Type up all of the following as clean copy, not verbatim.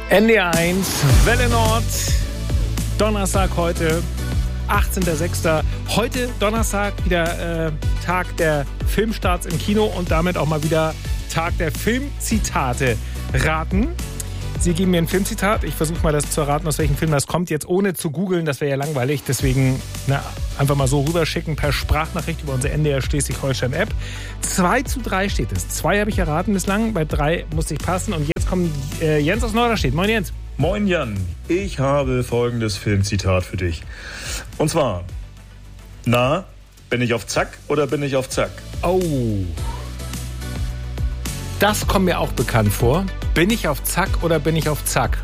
NDR1, Welle Nord, Donnerstag heute, 18.06. Heute Donnerstag wieder Tag der Filmstarts im Kino und damit auch mal wieder Tag der Filmzitate raten. Sie geben mir ein Filmzitat, ich versuche mal das zu erraten, aus welchem Film das kommt, jetzt ohne zu googeln, das wäre ja langweilig, deswegen einfach mal so rüberschicken per Sprachnachricht über unsere NDR Schleswig-Holstein-App. 2:3 steht es, 2 habe ich erraten bislang, bei 3 musste ich passen und jetzt kommt Jens aus Norderstedt. Moin Jens. Moin Jan, ich habe folgendes Filmzitat für dich. Und zwar, na, bin ich auf Zack oder bin ich auf Zack? Oh, das kommt mir auch bekannt vor. Bin ich auf Zack oder bin ich auf Zack?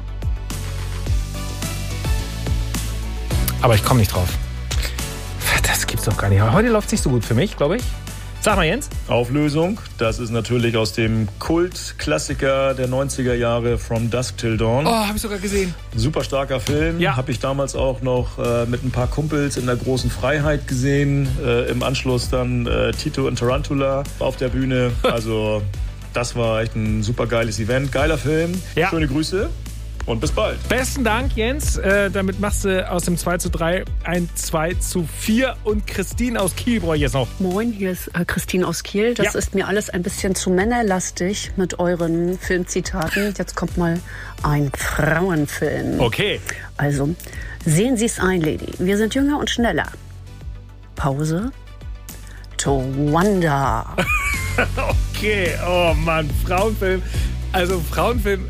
Aber ich komme nicht drauf. Das gibt's doch gar nicht. Heute läuft's nicht so gut für mich, glaube ich. Sag mal, Jens. Auflösung, das ist natürlich aus dem Kultklassiker der 90er Jahre From Dusk Till Dawn. Oh, habe ich sogar gesehen. Super starker Film. Ja. Habe ich damals auch noch mit ein paar Kumpels in der großen Freiheit gesehen. Im Anschluss dann Tito und Tarantula auf der Bühne. Also das war echt ein super geiles Event. Geiler Film. Ja. Schöne Grüße und bis bald. Besten Dank, Jens. Damit machst du aus dem 2:3 ein 2:4. Und Christine aus Kiel brauche ich jetzt noch. Moin, hier ist Christine aus Kiel. Das ist mir alles ein bisschen zu männerlastig mit euren Filmzitaten. Jetzt kommt mal ein Frauenfilm. Okay. Also, sehen Sie es ein, Lady. Wir sind jünger und schneller. Pause. Towanda. Okay, oh Mann, Frauenfilm. Also Frauenfilm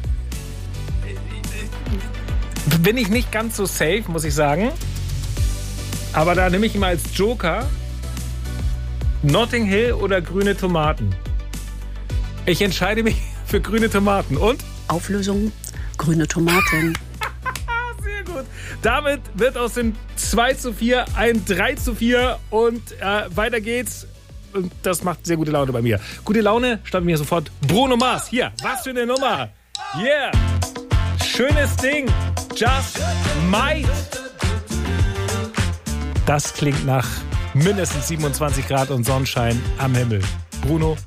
bin ich nicht ganz so safe, muss ich sagen. Aber da nehme ich ihn mal als Joker. Notting Hill oder grüne Tomaten? Ich entscheide mich für grüne Tomaten. Und? Auflösung, grüne Tomaten. Sehr gut. Damit wird aus dem 2:4 ein 3:4 und weiter geht's. Und das macht sehr gute Laune bei mir. Gute Laune stand mir sofort Bruno Mars. Hier, was für eine Nummer. Yeah. Schönes Ding. Just Might. Das klingt nach mindestens 27 Grad und Sonnenschein am Himmel. Bruno